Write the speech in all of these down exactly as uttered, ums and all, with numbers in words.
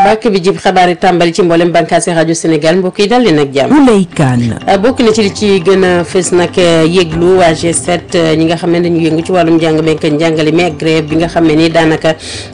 bàkk bi jib xibaar yi tàmbali ci mboolem bànqaasi rajo Sénégal mbokk yi dal leen ak jàmm. Ouleye Kane. bokk na ci li ci gën a fës nag yëglu waa G sept ñi nga xam ne dañu yëngu ci wàllum njàng meek njàngale mi ak grève bi nga xam ne ni daanaka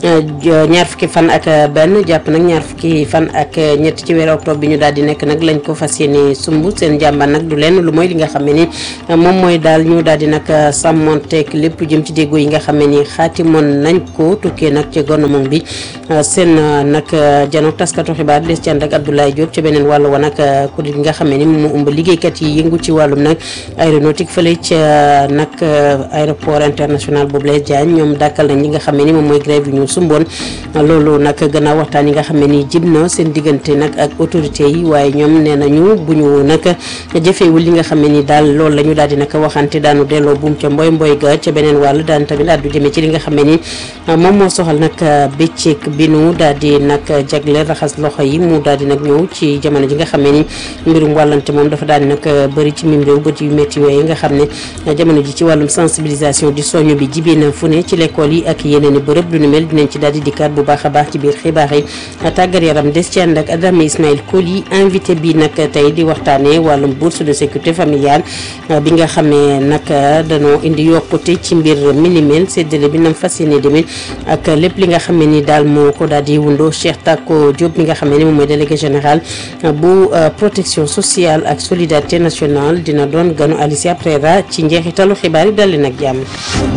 ñaar fukki fan ak benn jàpp nag ñaar fukki fan ak ñett ci weeru octobre bi ñu daal di nekk nag lañ ko fas yéene sumb seen jàmban nag du lenn lu mooy li nga xam ne ni moom mooy daal ñu daal di nag sàmmonteeg lépp jëm ci déggoo yi nga xam ne ni xaatimoon nañ ko tukkee nag ci gouvernement bi seen nag janook taskatu xibaar des ci ànd ak Abdoulaye Diop ca beneen wàllu wa nag kuréel gi nga xam ne ni moom moo ëmb liggéeykat yi yëngu ci wàllum nag aéronautique fële ca nag aéroport international bu Blaise Diagne ñoom dàkkal nañ li nga xam ne ni moom mooy grève yu ñu sumboon loolu nag gannaaw waxtaan yi nga xam ne ni jib na seen diggante nag ak autorité yi waaye ñoom nee nañu bu ñu nag jëfeewul li nga xam ne ni daal loolu la ñu daal di nag waxante daanu delloo buum ca mboy mboy ga ca beneen wàll daan tamit addu jëmee ci li nga xam ne ni moom moo soxal nag bëccëg bi nu daal di nag jagleel raxas loxo yi mu daal di nag ñëw ci jamono ji nga xam ne ni mbirum wàllante moom dafa daal di nag bëri ci mim réew bët yu métti yooyu nga xam ne jamono ji ci wàllum sensibilisation di soñu bi jibee na fu ne ci l'école yi ak yeneen i bërëb lu ni mel dinañ ci daal di dikkaat bu baax a baax ci biir xibaar yi tàggat yaram des ci ànd ak Adama Ismaël Koli invité bi nag tey di waxtaanee wàllum bourse de sécurité familiale bi nga xam ne nag dañoo indi yokkute ci mbir minimel séddale bi nam fas yéene demee ak lépp li nga xam ne ni daal moo ko daal di wundoo Cheikh Tako Diop mi nga xam ne ni moom mooy délégué général bu protection sociale ak solidarité nationale dina doon ganu Alicia Prera ci njeexitalu xibaar yi dal leen ak jàmm.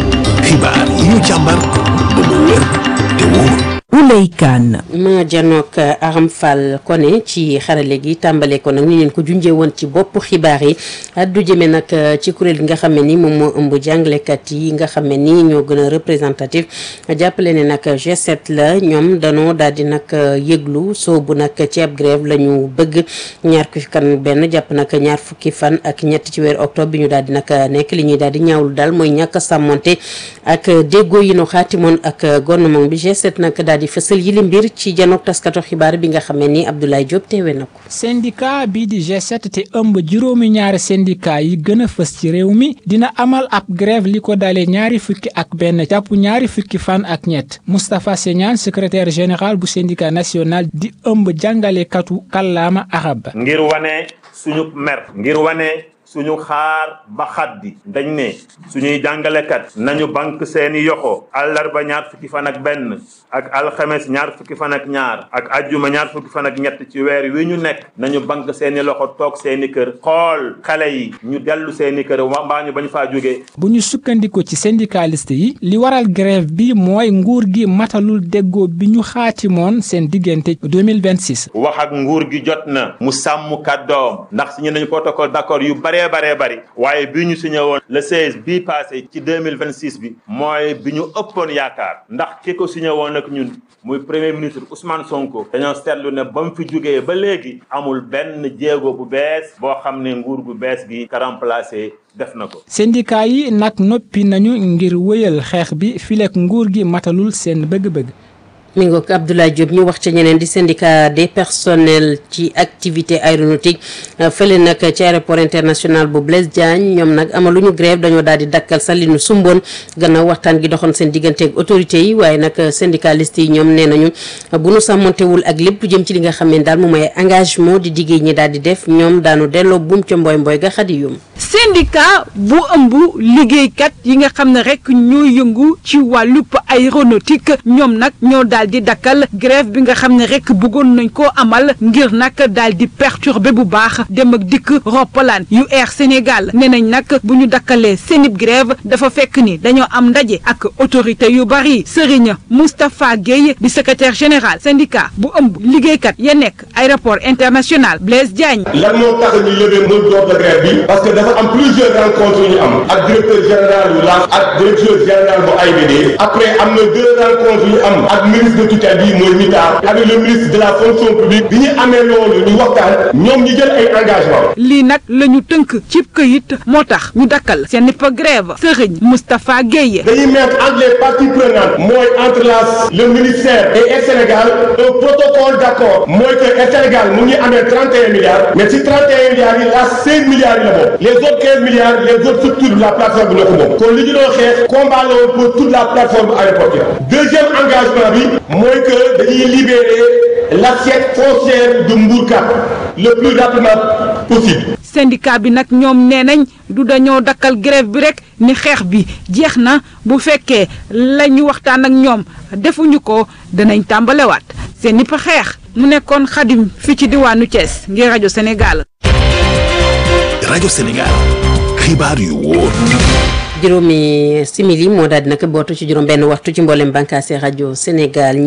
xibaar yi ñu càmbar ba mu wér te wóor. Ouleye Kane. ma janook Aram Fall Koné ci xarale gi tàmbale ko nag ni leen ko junjee woon ci bopp xibaar yi addu jëme nag ci kuréel gi nga xam ne ni moom moo ëmb jàngalekat yi nga xam ne ni ñoo gën a représentatif jàppale ne nag G sept la ñoom danoo daal di nag yëglu soobu nag ci ab grève la ñu bëgg ñaar fukki fan benn jàpp nag ñaar fukki fan ak ñett ci weeru octobre bi ñu daal di nag nekk li ñuy daal di ñaawlu daal mooy ñàkk sàmmonte ak déggoo yi nu xaatimoon ak gouvernement bi G sept nag daal di fësal yi li mbir ci janook taskatu xibaar bi nga xam ne ni Abdoulaye Diop teewe na ko. syndicat bii di G sept te ëmb juróomi ñaari syndicat yi gën a fës ci réew mi dina amal ab grève li ko dalee ñaari fukki ak benn jàpp ñaari fukki fan ak ñett Moustapha Segnane secrétaire général bu syndicat national di ëmb jàngalekatu kàllaama arab. ngir wane suñu mer ngir wane suñu xaar ba xaddi dañ ne suñuy jàngalekat nañu bank seeni yoxo àllarba ñaar fukki fan ak benn ak alxames ñaar fukki fan ak ñaar ak ajjuma ñaar fukki fan ak ñett ci weer wi ñu nekk nañu bank seeni loxo toog seeni kër xool xale yi ñu dellu seeni kër mbaa ñu bañ faa jógee. bu ñu sukkandiko ci syndicaliste yi li waral grève bi mooy nguur gi matalul déggoo bi ñu xaatimoon seen diggante deux mille vingt-six. wax ak nguur gi jot na mu sàmm kàddoom ndax signé nañu protocole d'accord yu bare bare bari waaye bi ñu signé woon le seize bii passé ci deux mille vingt-six bi mooy bi ñu ëppoon yaakaar ndax ki ko signé woon ak ñun muy premier ministre Ousmane Sonko dañoo seetlu ne ba mu fi jógee ba léegi amul benn jéego bu bees boo xam ne nguur gu bees gi ka remplacé def na ko. syndicat yi nag noppi nañu ngir wéyal xeex bi fileek nguur gi matalul seen bëgg-bëgg. mi ngoog Abdoulaye Diop ñu wax ca ñeneen di syndicat des personnels ci activité aéronautique fële nag ci aéroport international bu Blaise Diagne ñoom nag amaluñu grève dañoo daal di dakkal sax li nu sumboon gannaaw waxtaan gi doxoon seen diggante ak autorités yi waaye nag syndicalistes yi ñoom nee nañu bu nu sàmmontewul ak lépp jëm ci li nga xam ne daal moom ay engagement di diggéey ñi daal di def ñoom daanu delloo buum ca mboy mboy ga xadi yum syndicat bu ëmb liggéeykat yi nga xam ne rek ñoo yëngu ci wàllub aéronautique ñoom nag ñoo daal di dakkal grève bi nga xam ne rek bëggoon nañ koo amal ngir nag daal di perturber bu baax dem ak dikk roppalaan yu Air Sénégal nee nañ nag bu ñu dakkalee seenib grève dafa fekk ni dañoo am ndaje ak autorité yu bari Serigne Moustapha Gueye di secrétaire général syndicat bu ëmb liggéeykat ya nekk aéroport international Blaise Diagne. lan moo tax ñu lever mot d'ordre de grève bi parce que dafa am plusieurs rencontres yu ñu am ak directeur général yu laas ak directeur général bu A I B D après am na deux rencontres yu am ak ministre de tutelle bi mooy Mita avec le ministre de la fonction publique bi ñu amee loolu ñu waxtaan ñoom ñu jël ay engagement lii nag la ñu tënk cib këyit moo tax ñu dakkal seen nipa grève Serigne Moustapha Gueye. dañuy mettre entre les parties prenantes mooy entre la le ministère et Air Sénégal un protocole d'accord mooy que Air Sénégal mu ngi amee trente et un milliards mais si trente et un milliards yi la seize milliards yi la bokk les autres quinze milliards les autres structures de la plateforme bi ñoo ko moom kon li ñu doon xeex combat la woon pour toute la plateforme aéroportuaire deuxième engagement bi mooy que dañuy libérer l'assiette foncière de Mbourkat le plus rapidement possible. syndicat bi nag ñoom nee nañ du dañoo dakkal grève bi rek ni xeex bi jeex na bu fekkee la ñu waxtaan ak ñoom defuñu ko danañ tàmbalewaat seen nipp xeex mu nekkoon Xadim fi ci diwaanu Thiès ngir rajo Sénégal. rajo Sénégal xibaar yu wóor. juróomi simili moo daal di nag bootu ci juróom benn waxtu ci mboolem bànqaasi rajo Sénégal.